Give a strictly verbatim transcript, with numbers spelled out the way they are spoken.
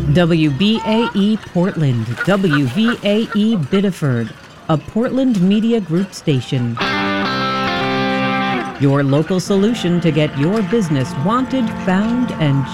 W B A E Portland, W V A E Biddeford, a Portland Media Group station. Your local solution to get your business wanted, found, and